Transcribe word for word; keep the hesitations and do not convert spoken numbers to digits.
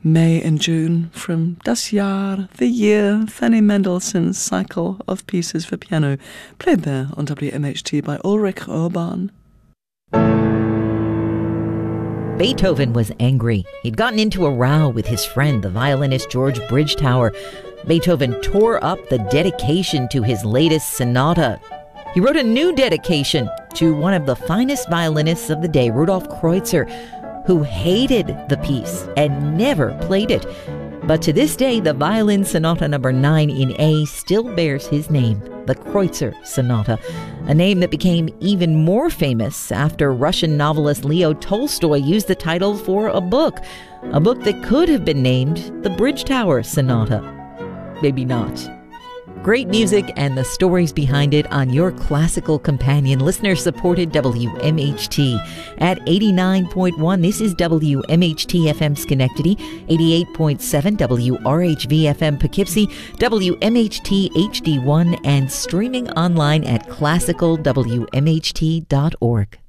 May and June from Das Jahr, the year, Fanny Mendelssohn's cycle of pieces for piano, played there on W M H T by Ulrich Urban. Beethoven was angry. He'd gotten into a row with his friend, the violinist George Bridgetower. Beethoven tore up the dedication to his latest sonata. He wrote a new dedication to one of the finest violinists of the day, Rudolf Kreutzer, who hated the piece and never played it. But to this day, the Violin Sonata number nine in A still bears his name, the Kreutzer Sonata, a name that became even more famous after Russian novelist Leo Tolstoy used the title for a book, a book that could have been named the Bridgetower Sonata. Maybe not. Great music and the stories behind it on your classical companion, listener-supported W M H T. At eighty-nine point one, this is W M H T F M Schenectady, eighty-eight point seven W R H V F M Poughkeepsie, W M H T H D one, and streaming online at classical W M H T dot org.